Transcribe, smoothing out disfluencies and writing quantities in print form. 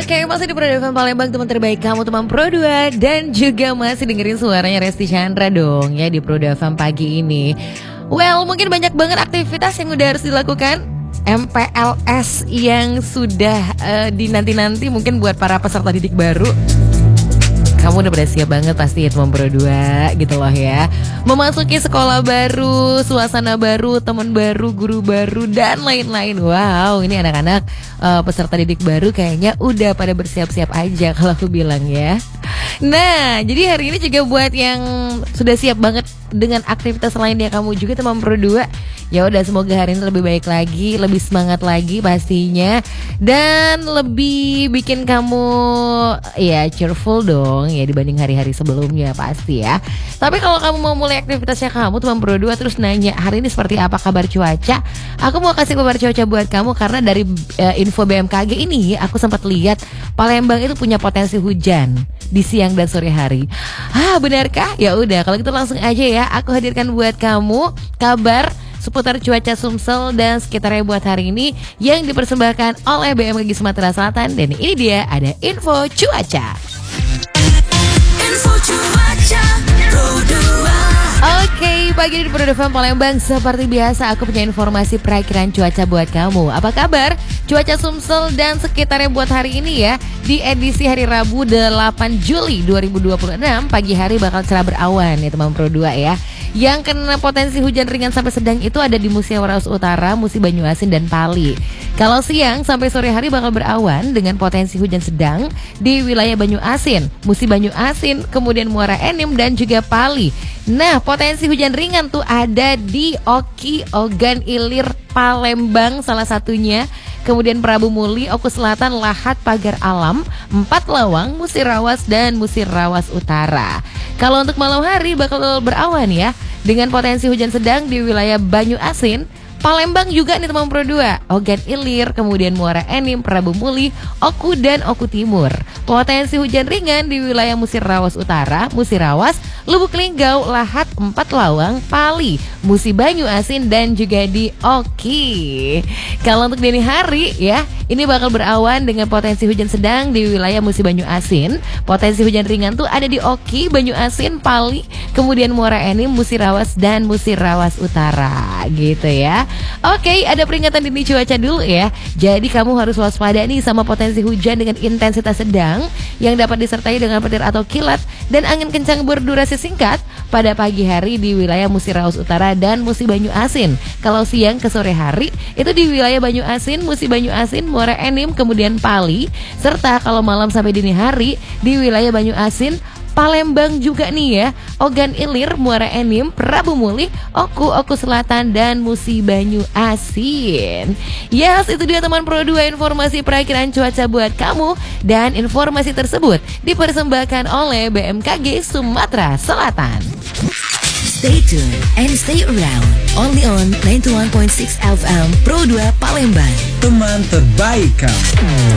Oke, masih di Pro FM Palembang, teman terbaik kamu, teman Pro 2. Dan juga masih dengerin suaranya Resti Chandra dong ya di Pro FM pagi ini. Well, mungkin banyak banget aktivitas yang udah harus dilakukan. MPLS yang sudah dinanti-nanti mungkin buat para peserta didik baru. Kamu udah pada siap banget pasti ya teman Pro 2 gitu loh ya. Memasuki sekolah baru, suasana baru, teman baru, guru baru, dan lain-lain. Wow, ini anak-anak peserta didik baru kayaknya udah pada bersiap-siap aja kalau aku bilang ya. Nah, jadi hari ini juga buat yang sudah siap banget dengan aktivitas lainnya kamu juga teman Pro 2. Ya udah, semoga hari ini lebih baik lagi, lebih semangat lagi pastinya, dan lebih bikin kamu ya cheerful dong ya dibanding hari-hari sebelumnya pasti ya. Tapi kalau kamu mau mulai aktivitasnya kamu teman Pro 2 terus nanya hari ini seperti apa kabar cuaca, aku mau kasih kabar cuaca buat kamu karena dari info BMKG ini aku sempat lihat Palembang itu punya potensi hujan di siang dan sore hari. Benarkah? Ya udah, kalau gitu langsung aja ya aku hadirkan buat kamu kabar seputar cuaca Sumsel dan sekitarnya buat hari ini yang dipersembahkan oleh BMKG Sumatera Selatan. Dan ini dia ada info cuaca. Info cuaca Pro 2. Oke, pagi di Pro 2 Palembang, seperti biasa aku punya informasi perakiraan cuaca buat kamu. Apa kabar cuaca Sumsel dan sekitarnya buat hari ini ya? Di edisi hari Rabu 8 Juli 2026, pagi hari bakal cerah berawan ya teman Pro 2 ya. Yang kena potensi hujan ringan sampai sedang itu ada di Musi Rawas Utara, Musi Banyuasin, dan Pali. Kalau siang sampai sore hari bakal berawan dengan potensi hujan sedang di wilayah Banyuasin, Musi Banyuasin, kemudian Muara Enim dan juga Pali. Nah, potensi hujan ringan tuh ada di Oki, Ogan Ilir, Palembang salah satunya. Kemudian Prabu Muli, Oku Selatan, Lahat, Pagar Alam, Empat Lawang, Musi Rawas, dan Musi Rawas Utara. Kalau untuk malam hari bakal berawan ya, dengan potensi hujan sedang di wilayah Banyuasin, Palembang juga nih teman Pro 2, Ogan Ilir, kemudian Muara Enim, Prabu Muli, Oku, dan Oku Timur. Potensi hujan ringan di wilayah Musi Rawas Utara, Musi Rawas, Lubuk Linggau, Lahat, Empat Lawang, Pali, Musi Banyuasin, dan juga di Oki. Kalau untuk dini hari ya, ini bakal berawan dengan potensi hujan sedang di wilayah Musi Banyuasin. Potensi hujan ringan tuh ada di Oki, Banyuasin, Pali, kemudian Muara Enim, Musi Rawas, dan Musi Rawas Utara gitu ya. Oke, ada peringatan dini cuaca dulu ya. Jadi kamu harus waspada nih sama potensi hujan dengan intensitas sedang yang dapat disertai dengan petir atau kilat dan angin kencang berdurasi singkat pada pagi hari di wilayah Musi Rawas Utara dan Musi Banyuasin. Kalau siang ke sore hari itu di wilayah Banyuasin, Musi Banyuasin, Muara Enim, kemudian Pali, serta kalau malam sampai dini hari di wilayah Banyuasin, Palembang juga nih ya, Ogan Ilir, Muara Enim, Prabu Muli, Oku, Oku Selatan, dan Musi Banyuasin. Yes, itu dia teman Pro 2 informasi perakiraan cuaca buat kamu. Dan informasi tersebut dipersembahkan oleh BMKG Sumatera Selatan. Stay tuned and stay around. Only on 91.6 FM Pro 2 Palembang. Teman terbaik kamu.